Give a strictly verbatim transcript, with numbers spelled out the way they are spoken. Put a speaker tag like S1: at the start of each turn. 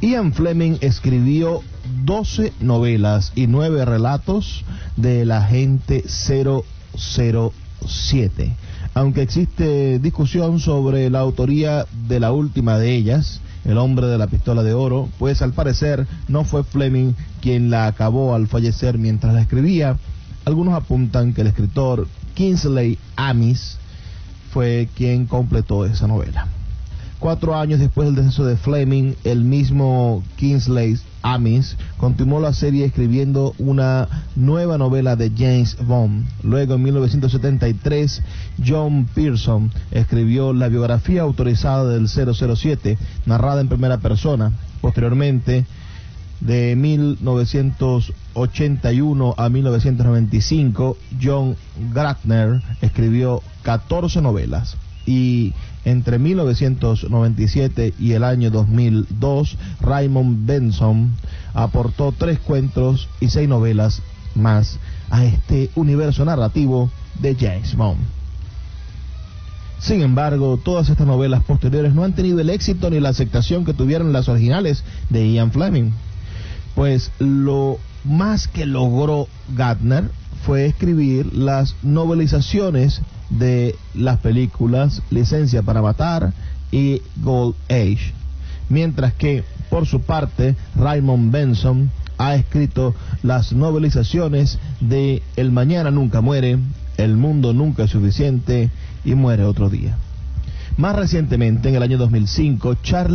S1: Ian Fleming escribió doce novelas y nueve relatos del agente cero cero siete. Aunque existe discusión sobre la autoría de la última de ellas, El hombre de la pistola de oro, pues al parecer no fue Fleming quien la acabó al fallecer mientras la escribía. Algunos apuntan que el escritor Kingsley Amis fue quien completó esa novela. Cuatro años después del deceso de Fleming, el mismo Kingsley Amis continuó la serie escribiendo una nueva novela de James Bond. Luego, en mil novecientos setenta y tres, John Pearson escribió la biografía autorizada del cero cero siete, narrada en primera persona. Posteriormente, de mil novecientos ochenta y uno a mil novecientos noventa y cinco, John Gardner escribió catorce novelas. Y entre mil novecientos noventa y siete y el año dos mil dos, Raymond Benson aportó tres cuentos y seis novelas más a este universo narrativo de James Bond. Sin embargo, todas estas novelas posteriores no han tenido el éxito ni la aceptación que tuvieron las originales de Ian Fleming, pues lo más que logró Gardner fue escribir las novelizaciones de las películas Licencia para Matar y Gold Age, mientras que por su parte Raymond Benson ha escrito las novelizaciones de El mañana nunca muere, El mundo nunca es suficiente y Muere otro día. Más recientemente, en el año dos mil cinco, Charlie